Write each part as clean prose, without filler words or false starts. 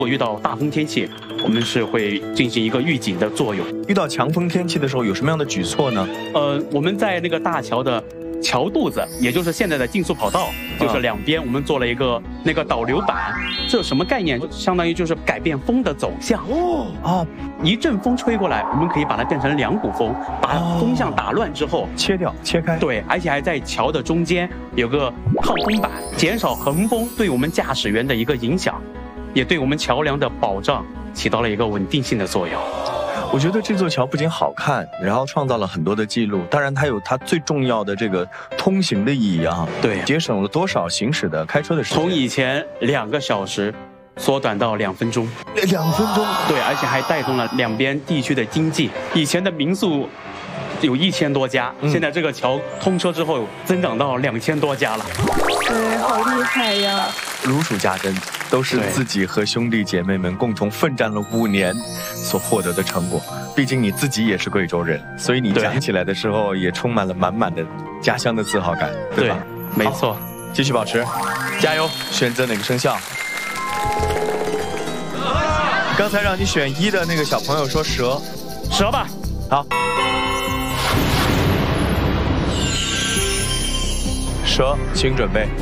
如果遇到大风天气，我们是会进行一个预警的作用。 遇到强风天气的时候，有什么样的举措呢？ 我们在那个大桥的桥肚子，也就是现在的竞速跑道，就是两边我们做了一个那个导流板。这有什么概念？就相当于就是改变风的走向。一阵风吹过来，我们可以把它变成两股风，把风向打乱之后切掉、切开。 对，而且还在桥的中间有个抗风板，减少横风对我们驾驶员的一个影响，也对我们桥梁的保障起到了一个稳定性的作用。 我觉得这座桥不仅好看，然后创造了很多的记录，当然它有它最重要的这个通行的意义啊。 对， 节省了多少行驶的开车的时间？ 从以前2个小时缩短到2分钟。 2分钟？ 对，而且还带动了两边地区的经济。以前的民宿有1000多家，现在这个桥通车之后增长到2000多家了。 对，好厉害呀！ 如数家珍，都是自己和兄弟姐妹们共同奋战了5年所获得的成果。毕竟你自己也是贵州人，所以你讲起来的时候也充满了满满的家乡的自豪感，对吧？ 没错， 继续保持，加油！选择哪个生肖？刚才让你选1的那个小朋友说蛇， 蛇吧。 好，蛇，请准备。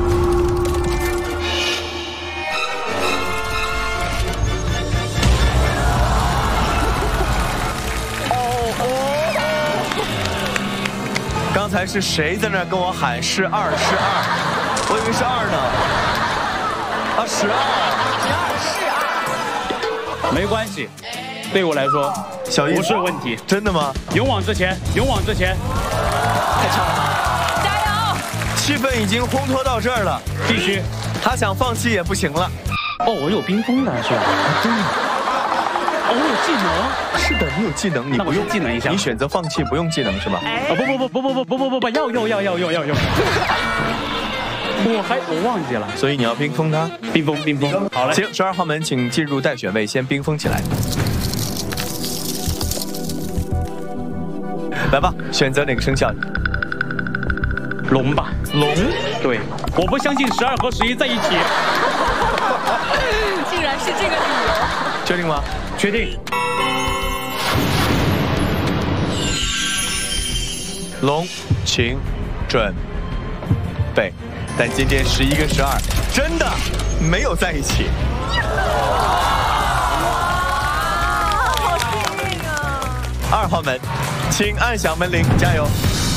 刚才是谁在那跟我喊是2，我以为是2呢。12， 没关系，对我来说小不是问题。 真的吗？ 勇往直前，勇往直前！ 太强了， 加油！ 气氛已经烘托到这儿了， 必须。 他想放弃也不行了。 我有冰封的是吧？ 真的。 我有技能。 是的，你有技能，你不用技能一下。 你选择放弃，不用技能是吧？ 不，要。我忘记了， 所以你要冰封它。 冰封。好嘞。 行，12号门，请进入待选位，先冰封起来。来吧，选择哪个生肖？ 龙吧。 龙。 对，我不相信12和11在一起。 竟然是这个理由。 确定吗？ 确定。 龙，请准备。但今天11跟12真的没有在一起。好幸运啊！2号门，请按响门铃，加油。